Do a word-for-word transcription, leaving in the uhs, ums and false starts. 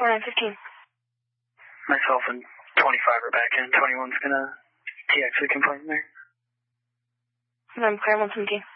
four nine fifteen. Myself and twenty-five are back in. twenty-one's gonna T X the complaint there. And I'm Claire one seventeen.